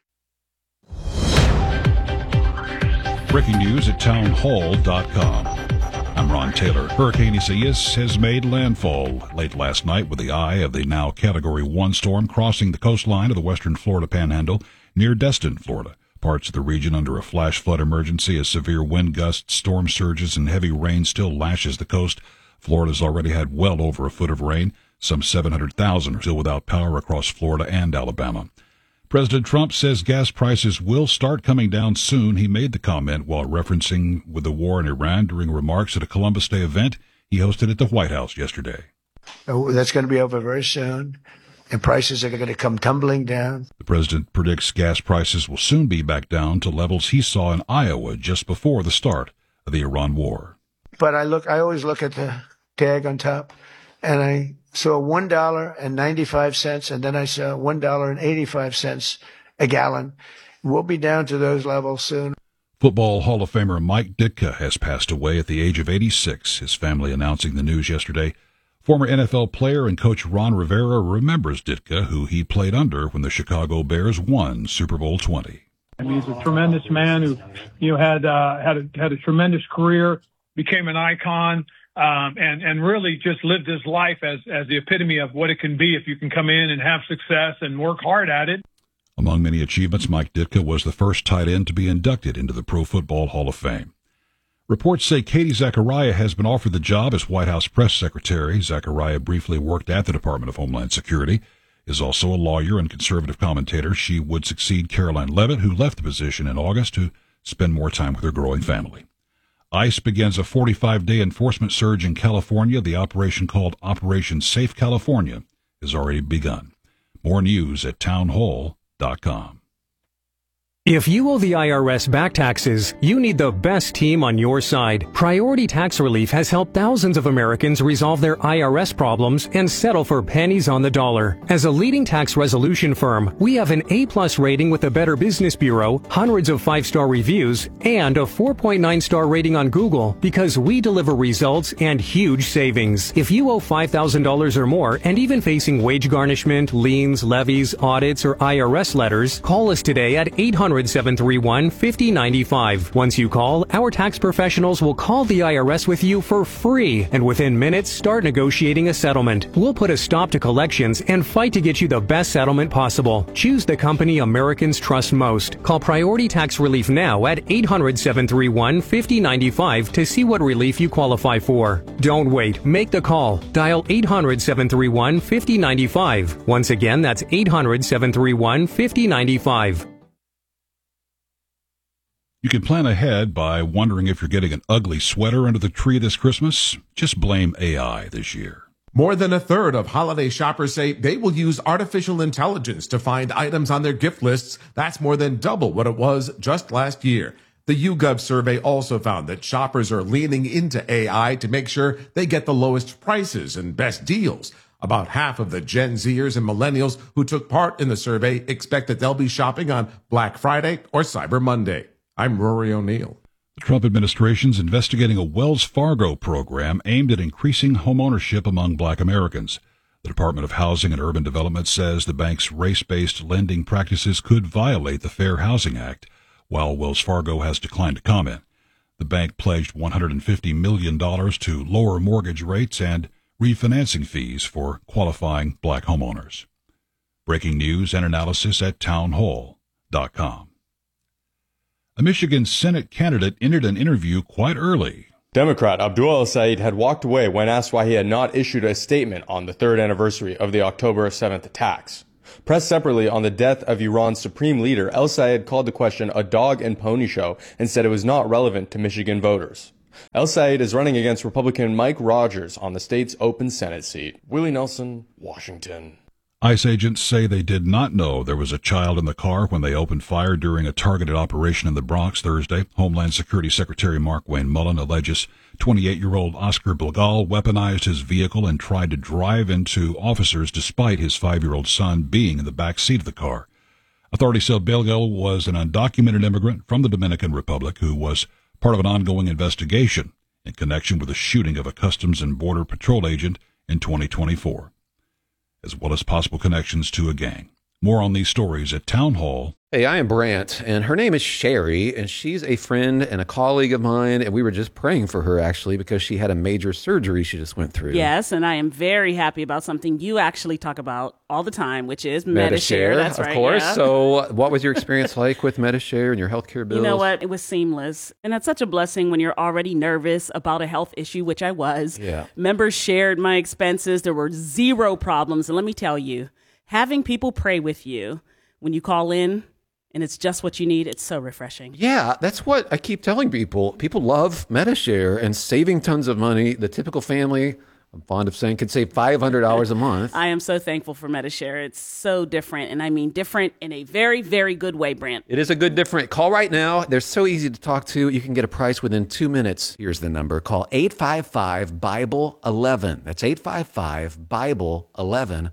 Breaking news at townhall.com. I'm Ron Taylor. Hurricane Isaias has made landfall late last night with the eye of the now Category 1 storm crossing the coastline of the western Florida Panhandle near Destin, Florida. Parts of the region under a flash flood emergency as severe wind gusts, storm surges, and heavy rain still lashes the coast. Florida's already had well over a foot of rain. Some 700,000 are still without power across Florida and Alabama. President Trump says gas prices will start coming down soon. He made the comment while referencing with the war in Iran during remarks at a Columbus Day event he hosted at the White House yesterday. That's going to be over very soon, and prices are going to come tumbling down. The president predicts gas prices will soon be back down to levels he saw in Iowa just before the start of the Iran war. But I always look at the tag on top, and I saw $1.95, and then I saw $1.85 a gallon. We'll be down to those levels soon. Football Hall of Famer Mike Ditka has passed away at the age of 86, his family announcing the news yesterday. Former NFL player and coach Ron Rivera remembers Ditka, who he played under when the Chicago Bears won Super Bowl 20. I mean, he's a tremendous man who, had a tremendous career, became an icon. And really just lived his life as the epitome of what it can be if you can come in and have success and work hard at it. Among many achievements, Mike Ditka was the first tight end to be inducted into the Pro Football Hall of Fame. Reports say Katie Zachariah has been offered the job as White House press secretary. Zachariah briefly worked at the Department of Homeland Security, is also a lawyer and conservative commentator. She would succeed Caroline Leavitt, who left the position in August to spend more time with her growing family. ICE begins a 45-day enforcement surge in California. The operation, called Operation Safe California, has already begun. More news at townhall.com. If you owe the IRS back taxes, you need the best team on your side. Priority Tax Relief has helped thousands of Americans resolve their IRS problems and settle for pennies on the dollar. As a leading tax resolution firm, we have an A+ rating with the Better Business Bureau, hundreds of 5-star reviews, and a 4.9-star rating on Google because we deliver results and huge savings. If you owe $5,000 or more and even facing wage garnishment, liens, levies, audits, or IRS letters, call us today at 800-731-5095. Once you call, our tax professionals will call the IRS with you for free, and within minutes, start negotiating a settlement. We'll put a stop to collections and fight to get you the best settlement possible. Choose the company Americans trust most. Call Priority Tax Relief now at 800-731-5095 to see what relief you qualify for. Don't wait. Make the call. Dial 800-731-5095. Once again, that's 800-731-5095. You can plan ahead by wondering if you're getting an ugly sweater under the tree this Christmas. Just blame AI this year. More than a third of holiday shoppers say they will use artificial intelligence to find items on their gift lists. That's more than double what it was just last year. The YouGov survey also found that shoppers are leaning into AI to make sure they get the lowest prices and best deals. About half of the Gen Zers and millennials who took part in the survey expect that they'll be shopping on Black Friday or Cyber Monday. I'm Rory O'Neill. The Trump administration's investigating a Wells Fargo program aimed at increasing homeownership among Black Americans. The Department of Housing and Urban Development says the bank's race-based lending practices could violate the Fair Housing Act, while Wells Fargo has declined to comment. The bank pledged $150 million to lower mortgage rates and refinancing fees for qualifying black homeowners. Breaking news and analysis at townhall.com. A Michigan Senate candidate entered an interview quite early. Democrat Abdul El-Sayed had walked away when asked why he had not issued a statement on the third anniversary of the October 7th attacks. Pressed separately on the death of Iran's supreme leader, El-Sayed called the question a dog and pony show and said it was not relevant to Michigan voters. El-Sayed is running against Republican Mike Rogers on the state's open Senate seat. Willie Nelson, Washington. ICE agents say they did not know there was a child in the car when they opened fire during a targeted operation in the Bronx Thursday. Homeland Security Secretary Mark Wayne Mullen alleges 28-year-old Oscar Blagal weaponized his vehicle and tried to drive into officers despite his 5-year-old son being in the back seat of the car. Authorities said Blagal was an undocumented immigrant from the Dominican Republic who was part of an ongoing investigation in connection with the shooting of a Customs and Border Patrol agent in 2024. As well as possible connections to a gang. More on these stories at Town Hall. Hey, I am Brant, and her name is Sherry, and she's a friend and a colleague of mine, and we were just praying for her, actually, because she had a major surgery she just went through. Yes, and I am very happy about something you actually talk about all the time, which is Medi-Share. That's right, of course. Yeah. So what was your experience like with Medi-Share and your healthcare bills? You know what? It was seamless, and that's such a blessing when you're already nervous about a health issue, which I was. Yeah. Members shared my expenses. There were zero problems, and let me tell you, having people pray with you when you call in, and it's just what you need, it's so refreshing. Yeah, that's what I keep telling people. People love Medi-Share and saving tons of money. The typical family, I'm fond of saying, could save $500 a month. I am so thankful for Medi-Share. It's so different, and I mean different in a very, very good way, Brant. It is a good different. Call right now. They're so easy to talk to. You can get a price within 2 minutes. Here's the number. Call 855-BIBLE-11. That's 855-BIBLE-11.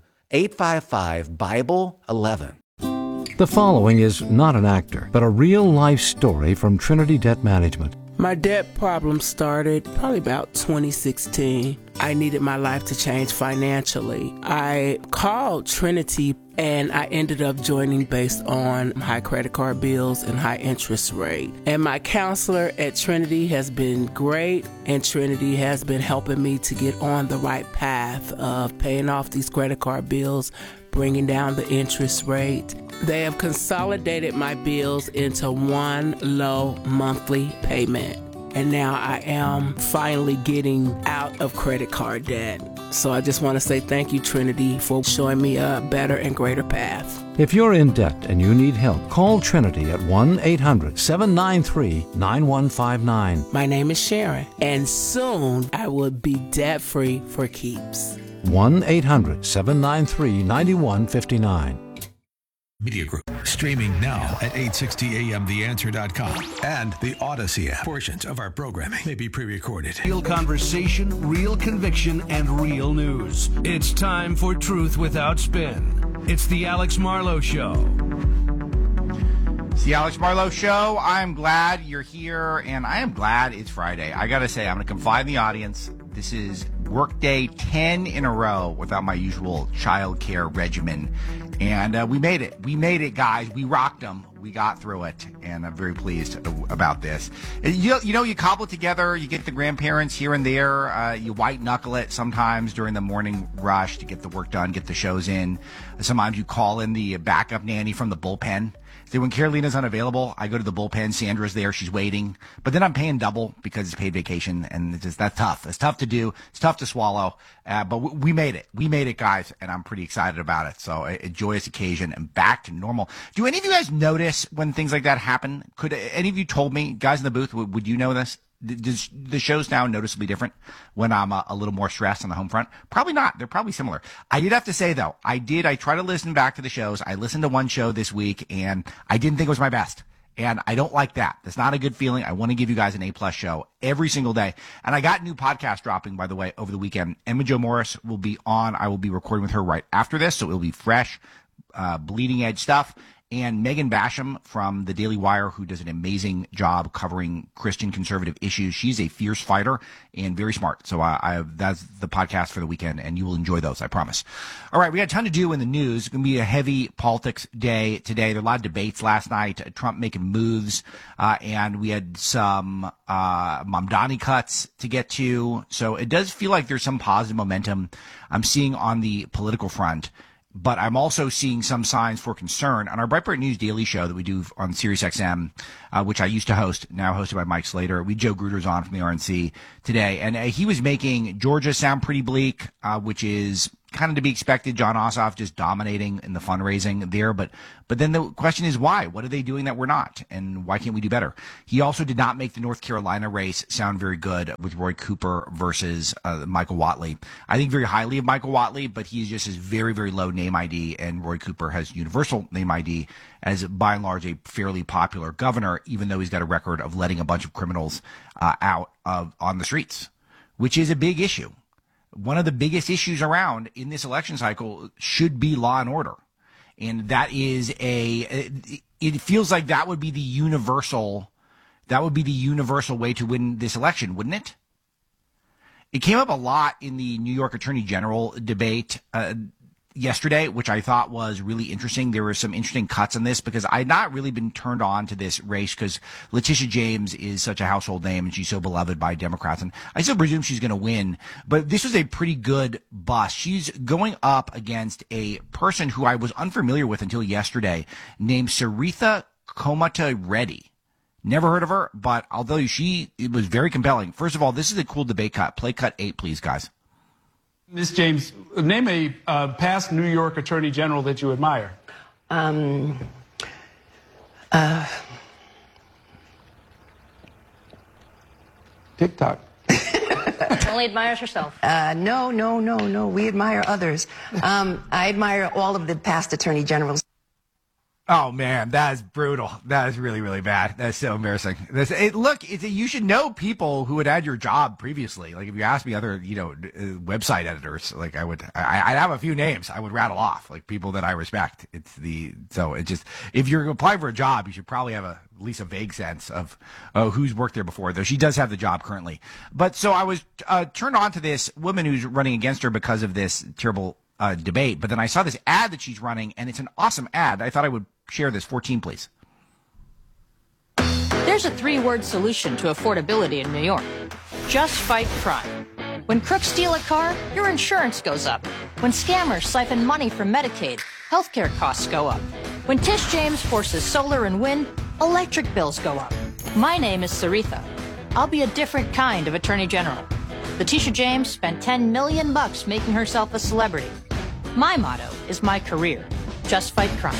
855-BIBLE-11. The following is not an actor, but a real-life story from Trinity Debt Management. My debt problem started probably about 2016. I needed my life to change financially. I called Trinity and I ended up joining based on high credit card bills and high interest rate. And my counselor at Trinity has been great, and Trinity has been helping me to get on the right path of paying off these credit card bills, bringing down the interest rate. They have consolidated my bills into one low monthly payment. And now I am finally getting out of credit card debt. So I just want to say thank you, Trinity, for showing me a better and greater path. If you're in debt and you need help, call Trinity at 1-800-793-9159. My name is Sharon, and soon I will be debt-free for keeps. 1-800-793-9159. Media Group. Streaming now at 860amtheanswer.com and the Odyssey app. Portions of our programming may be pre-recorded. Real conversation, real conviction, and real news. It's time for Truth Without Spin. It's the Alex Marlowe Show. It's the Alex Marlowe Show. I'm glad you're here, and I am glad it's Friday. I got to say, I'm going to confide in the audience. This is workday 10 in a row without my usual child care regimen. And we made it. We made it, guys. We rocked them. We got through it. And I'm very pleased about this. You know, you cobble it together. You get the grandparents here and there. You white knuckle it sometimes during the morning rush to get the work done, get the shows in. Sometimes you call in the backup nanny from the bullpen. So when Carolina's unavailable, I go to the bullpen. Sandra's there. She's waiting. But then I'm paying double because it's paid vacation. And that's tough. It's tough to do. It's tough to swallow. But we made it. We made it, guys. And I'm pretty excited about it. So a joyous occasion and back to normal. Do any of you guys notice when things like that happen? Could any of you told me, guys in the booth, would you know this? Does the show's now noticeably different when I'm a little more stressed on the home front? Probably not. They're probably similar. I did have to say, though, I try to listen back to the shows. I listened to one show this week, and I didn't think it was my best. And I don't like that. That's not a good feeling. I want to give you guys an A+ show every single day. And I got new podcast dropping, by the way, over the weekend. Emma Jo Morris will be on. I will be recording with her right after this, so it'll be fresh, bleeding edge stuff. and Megan Basham from the Daily Wire, who does an amazing job covering Christian conservative issues. She's a fierce fighter and very smart. So that's the podcast for the weekend, and you will enjoy those, I promise. All right, we got a ton to do in the news. It's going to be a heavy politics day today. There were a lot of debates last night, Trump making moves, and we had some Mamdani cuts to get to. So it does feel like there's some positive momentum I'm seeing on the political front. But I'm also seeing some signs for concern on our Breitbart News Daily Show that we do on SiriusXM, which I used to host, now hosted by Mike Slater. We had Joe Gruters on from the RNC today, and he was making Georgia sound pretty bleak, which is kind of to be expected. Jon Ossoff just dominating in the fundraising there. But then the question is why? What are they doing that we're not? And why can't we do better? He also did not make the North Carolina race sound very good with Roy Cooper versus Michael Whatley. I think very highly of Michael Whatley, but he just has very, very low name ID, and Roy Cooper has universal name ID as by and large a fairly popular governor, even though he's got a record of letting a bunch of criminals out on the streets, which is a big issue. One of the biggest issues around in this election cycle should be law and order. And that is it feels like that would be the universal way to win this election, wouldn't it? It came up a lot in the New York Attorney General debate yesterday, which I thought was really interesting. There were some interesting cuts on this because I had not really been turned on to this race because Letitia James is such a household name and she's so beloved by Democrats. And I still presume she's going to win. But this was a pretty good bust. She's going up against a person who I was unfamiliar with until yesterday named Saritha Komato-Reddy. Never heard of her, but although it was very compelling. First of all, this is a cool debate cut. Play cut 8, please, guys. Ms. James, name a past New York Attorney General that you admire. TikTok. Only admires herself. No. We admire others. I admire all of the past attorney generals. Oh, man, that is brutal. That is really, really bad. That's so embarrassing. You should know people who had had your job previously. Like, if you asked me other, website editors, like I'd have a few names I would rattle off, like people that I respect. If you're applying for a job, you should probably have at least a vague sense of who's worked there before, though she does have the job currently. But so I was turned on to this woman who's running against her because of this terrible debate. But then I saw this ad that she's running, and it's an awesome ad. I thought I would share this. 14, please. There's a 3-word solution to affordability in New York. Just fight crime. When crooks steal a car, your insurance goes up. When scammers siphon money from Medicaid, healthcare costs go up. When Tish James forces solar and wind, electric bills go up. My name is Saritha. I'll be a different kind of Attorney General. Letitia James spent $10 million making herself a celebrity. My motto is my career. Just fight crime.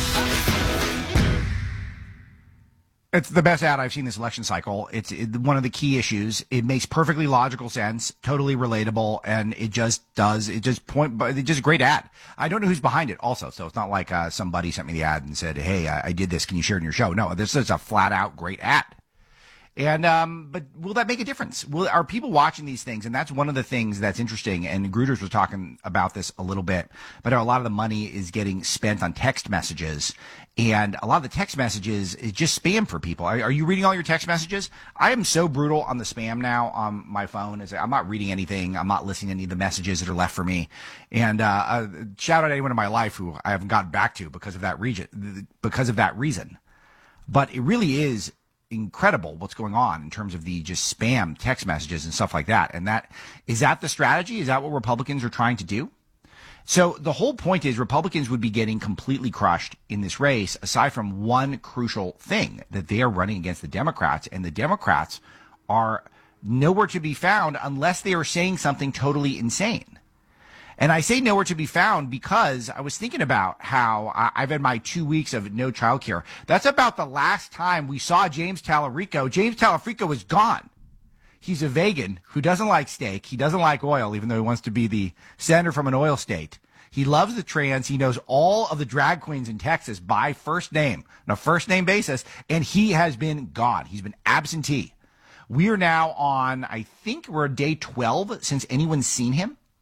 It's the best ad I've seen this election cycle. It's one of the key issues. It makes perfectly logical sense, totally relatable, and it's just a great ad. I don't know who's behind it also, so it's not like somebody sent me the ad and said, hey, I did this, can you share it in your show? No, this is a flat out great ad. And but will that make a difference? Are people watching these things? And that's one of the things that's interesting. And Gruters was talking about this a little bit, but a lot of the money is getting spent on text messages, and a lot of the text messages is just spam for people. Are you reading all your text messages? I am so brutal on the spam now on my phone. I'm not reading anything. I'm not listening to any of the messages that are left for me. And shout out to anyone in my life who I haven't gotten back to because of that reason. But it really is incredible what's going on in terms of the just spam text messages and stuff like that. And is that the strategy? Is that what Republicans are trying to do? So the whole point is Republicans would be getting completely crushed in this race, aside from one crucial thing, that they are running against the Democrats, and the Democrats are nowhere to be found unless they are saying something totally insane. And I say nowhere to be found because I was thinking about how I've had my 2 weeks of no childcare. That's about the last time we saw James Talarico. James Talarico was gone. He's a vegan who doesn't like steak. He doesn't like oil, even though he wants to be the senator from an oil state. He loves the trans. He knows all of the drag queens in Texas by first name, on a first name basis, and he has been gone. He's been absentee. We are now on, I think we're day 12 since anyone's seen him.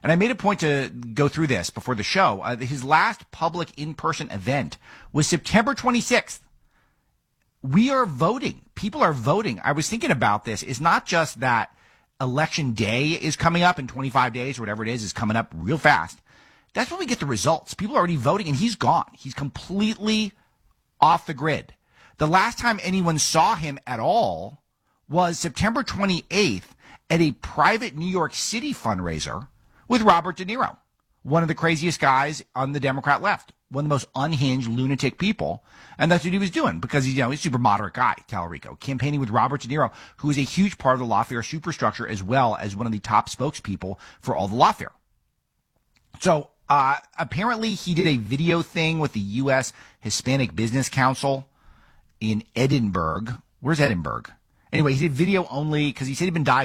And I made a point to go through this before the show. His last public in-person event was September 26th. We are voting. People are voting. I was thinking about this. It's not just that election day is coming up in 25 days or whatever it is coming up real fast. That's when we get the results. People are already voting, and he's gone. He's completely off the grid. The last time anyone saw him at all was September 28th at a private New York City fundraiser with Robert De Niro, one of the craziest guys on the Democrat left, one of the most unhinged lunatic people. And that's what he was doing because he's a super moderate guy, Tallarico, campaigning with Robert De Niro, who is a huge part of the lawfare superstructure as well as one of the top spokespeople for all the lawfare. So apparently he did a video thing with the U.S. Hispanic Business Council in Edinburgh. Where's Edinburgh? Anyway, he did video only because he said he'd been diagnosed